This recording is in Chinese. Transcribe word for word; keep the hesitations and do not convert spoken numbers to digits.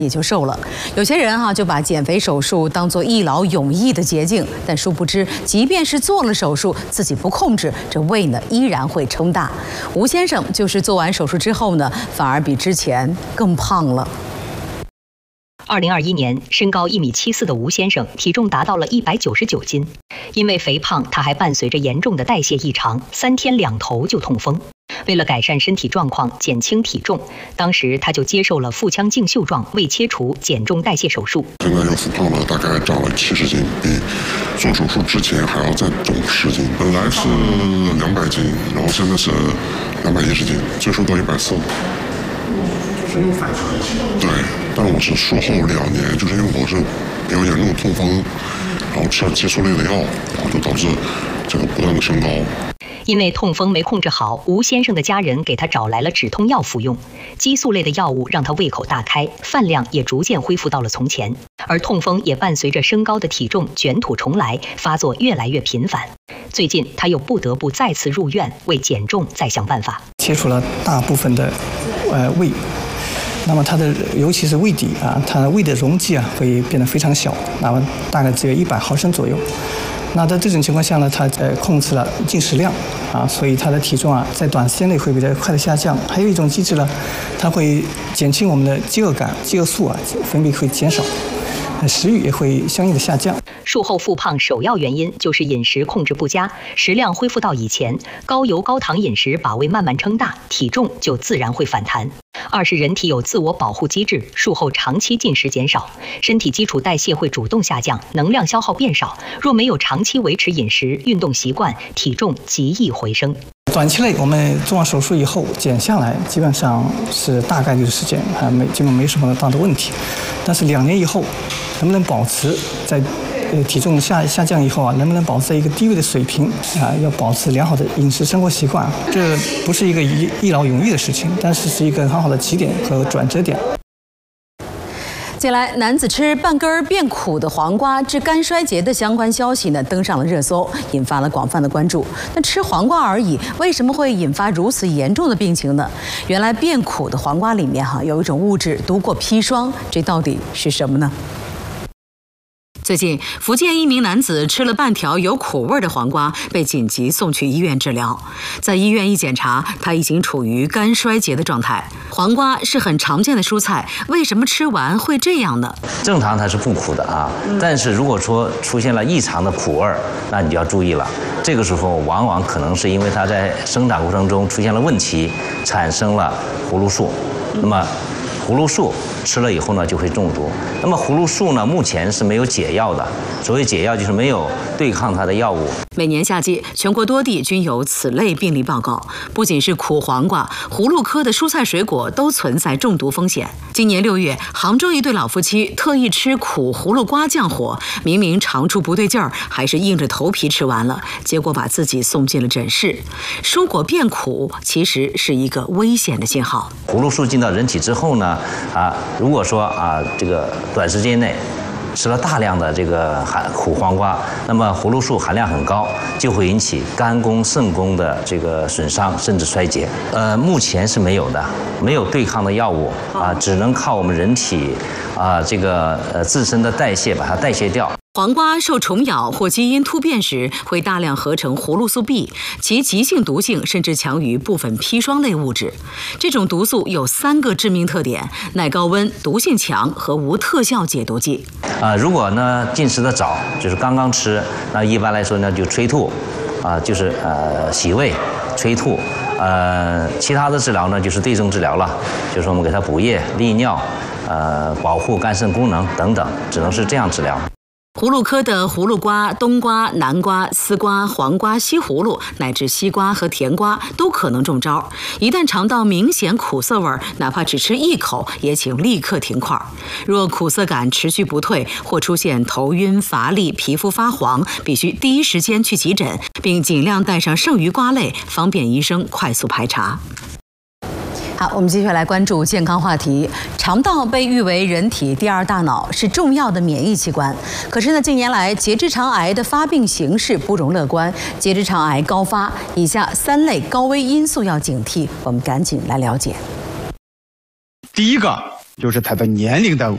也就瘦了。有些人哈、啊、就把减肥手术当作一劳永逸的捷径，但殊不知，即便是做了手术，自己不控制，这胃呢依然会撑大。吴先生就是做完手术之后呢，反而比之前更胖了。 二零二一年，身高一米七四的吴先生，体重达到了一百九十九斤。因为肥胖，他还伴随着严重的代谢异常，三天两头就痛风。为了改善身体状况，减轻体重，当时他就接受了腹腔镜袖状胃切除减重代谢手术。 现在又复胖了，大概长了七十斤，比做手术之前还要再重十斤。本来是两百斤，然后现在是两百一十斤，最瘦到一百四。就是又反弹。对，但我是术后两年，就是因为我是比较严重的痛风，然后吃了激素类的药，然后就导致这个不断的升高。 因为痛风没控制好，吴先生的家人给他找来了止痛药服用，激素类的药物让他胃口大开，饭量也逐渐恢复到了从前，而痛风也伴随着升高的体重卷土重来，发作越来越频繁。最近他又不得不再次入院，为减重再想办法。 切除了大部分的呃胃，那么它的尤其是胃底啊，它胃的容积啊会变得非常小，那么大概只有一百毫升左右。那在这种情况下呢，它呃控制了进食量啊，所以它的体重啊在短时间内会比较快的下降。还有一种机制呢，它会减轻我们的饥饿感，饥饿素啊分泌会减少，食欲也会相应的下降。 术后复胖首要原因就是饮食控制不佳，食量恢复到以前，高油高糖饮食把胃慢慢撑大，体重就自然会反弹。二是人体有自我保护机制，术后长期进食减少，身体基础代谢会主动下降，能量消耗变少。若没有长期维持饮食、运动习惯，体重极易回升。 短期内我们做完手术以后减下来，基本上是大概率的事件，还没基本没什么大的问题。但是两年以后，能不能保持在呃体重下下降以后啊，能不能保持在一个低位的水平啊？要保持良好的饮食生活习惯，这不是一个一一劳永逸的事情，但是是一个很好的起点和转折点。 近来，男子吃半根变苦的黄瓜致肝衰竭的相关消息呢登上了热搜，引发了广泛的关注。那吃黄瓜而已，为什么会引发如此严重的病情呢？原来变苦的黄瓜里面哈有一种物质毒过砒霜，这到底是什么呢？最近，福建一名男子吃了半条有苦味的黄瓜，被紧急送去医院治疗。在医院一检查，他已经处于肝衰竭的状态。黄瓜是很常见的蔬菜，为什么吃完会这样呢？ 正常它是不苦的啊，但是如果说出现了异常的苦味，那你就要注意了。这个时候往往可能是因为它在生长过程中出现了问题，产生了葫芦素。那么葫芦素吃了以后呢，就会中毒。那么葫芦素呢，目前是没有解药的。所谓解药，就是没有对抗它的药物。 每年夏季，全国多地均有此类病例报告。不仅是苦黄瓜，葫芦科的蔬菜水果都存在中毒风险。今年六月，杭州一对老夫妻特意吃苦葫芦瓜降火，明明尝出不对劲儿，还是硬着头皮吃完了，结果把自己送进了诊室。蔬果变苦其实是一个危险的信号。 葫芦素进到人体之后呢，啊，如果说啊这个短时间内吃了大量的这个含苦黄瓜，那么葫芦素含量很高，就会引起肝功、肾功的这个损伤，甚至衰竭。呃，目前是没有的，没有对抗的药物啊，只能靠我们人体啊这个呃自身的代谢把它代谢掉。 黄瓜受虫咬或基因突变时，会大量合成葫芦素 B， 其急性毒性甚至强于部分砒霜类物质。这种毒素有三个致命特点：耐高温、毒性强和无特效解毒剂。 啊、呃，如果呢进食的早，就是刚刚吃，那一般来说呢就催吐，啊、呃，就是呃洗胃、催吐。呃，其他的治疗呢就是对症治疗了，就是我们给他补液、利尿，呃，保护肝肾功能等等，只能是这样治疗。 葫芦科的葫芦瓜、冬瓜、南瓜、丝瓜、黄瓜、西葫芦乃至西瓜和甜瓜都可能中招。一旦尝到明显苦涩味，哪怕只吃一口，也请立刻停块。若苦涩感持续不退，或出现头晕、乏力、皮肤发黄，必须第一时间去急诊，并尽量带上剩余瓜类，方便医生快速排查。好，我们继续来关注健康话题。肠道被誉为人体第二大脑，是重要的免疫器官。可是呢，近年来结直肠癌的发病形势不容乐观，结直肠癌高发，以下三类高危因素要警惕，我们赶紧来了解。 第一个就是它的年龄的